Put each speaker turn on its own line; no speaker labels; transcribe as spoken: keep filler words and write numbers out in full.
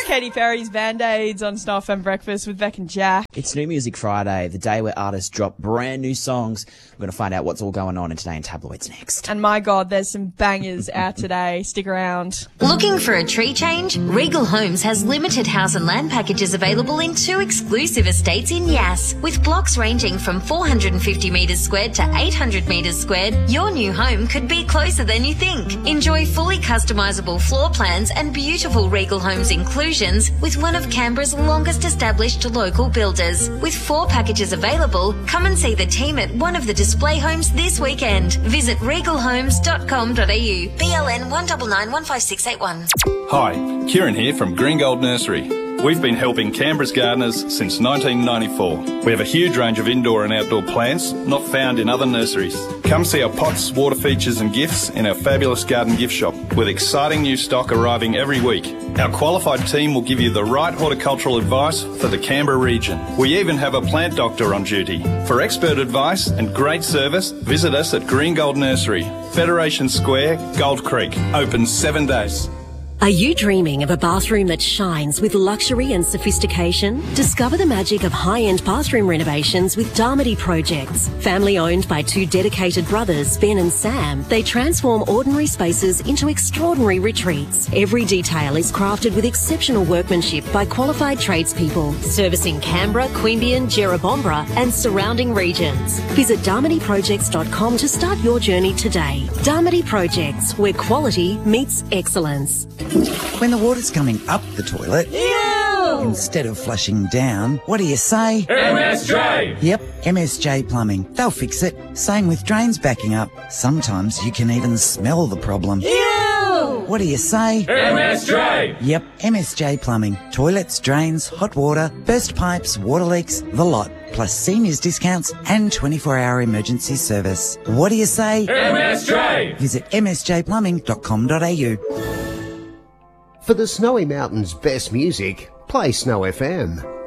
Katy Perry's Band-Aids on Snow F M Breakfast with Beck and Jack.
It's New Music Friday, the day where artists drop brand new songs. We're going to find out what's all going on in Today in Tabloids next.
And my God, there's some bangers out today. Stick around.
Looking for a tree change? Regal Homes has limited house and land packages available in two exclusive estates in Yass. With blocks ranging from four hundred fifty metres squared to eight hundred metres squared, your new home could be closer than you think. Enjoy fully customisable floor plans and beautiful Regal Homes inclusions with one of Canberra's longest established local builders. With four packages available, come and see the team at one of the display homes this weekend. Visit regal homes dot com dot a u. B L N one nine nine one five six eight one.
Hi, Kieran here from Green Gold Nursery. We've been helping Canberra's gardeners since nineteen ninety-four. We have a huge range of indoor and outdoor plants not found in other nurseries. Come see our pots, water features and gifts in our fabulous garden gift shop with exciting new stock arriving every week. Our qualified team will give you the right horticultural advice for the Canberra region. We even have a plant doctor on duty. For expert advice and great service, visit us at Green Gold Nursery, Federation Square, Gold Creek. Open seven days.
Are you dreaming of a bathroom that shines with luxury and sophistication? Discover the magic of high-end bathroom renovations with Darmody Projects. Family owned by two dedicated brothers, Ben and Sam, they transform ordinary spaces into extraordinary retreats. Every detail is crafted with exceptional workmanship by qualified tradespeople, servicing Canberra, Queanbeyan, Jerrabomberra and surrounding regions. Visit darmody projects dot com to start your journey today. Darmody Projects, where quality meets excellence.
When the water's coming up the toilet, Ew! Instead of flushing down, what do you say?
M S J!
Yep, M S J Plumbing. They'll fix it. Same with drains backing up. Sometimes you can even smell the problem.
Ew!
What do you say?
M S J!
Yep, M S J Plumbing. Toilets, drains, hot water, burst pipes, water leaks, the lot. Plus seniors discounts and twenty-four hour emergency service. What do you say?
M S J!
Visit m s j plumbing dot com dot a u.
For the Snowy Mountains' best music, play Snow F M.